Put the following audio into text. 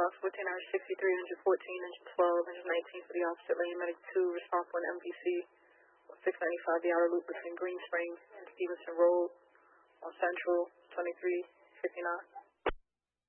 loss, 1463, 114, 112, 119 for the opposite lane. Medic 2 responsible in MVC 695, the outer loop between Green Springs and Stevenson Road on Central 2359.